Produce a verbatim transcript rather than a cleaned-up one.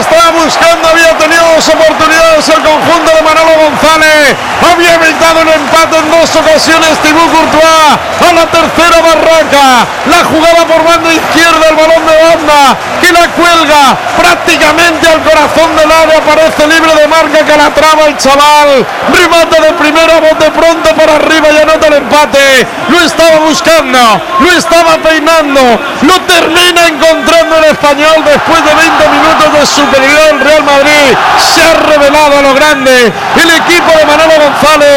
estaba buscando, había tenido dos oportunidades el conjunto de Manolo González, había evitado el empate en dos ocasiones Thibaut Courtois. A la tercera Barraca, la jugaba por banda izquierda, el balón de banda que la cuelga prácticamente al corazón del área, aparece libre de marca, que la traba el chaval, remata de primera, bote pronto para arriba y anota el empate. Lo estaba buscando, lo estaba peinando, lo termina encontrando el español después de veinte minutos de superioridad. El Real Madrid se ha revelado a lo grande, el equipo de Manolo González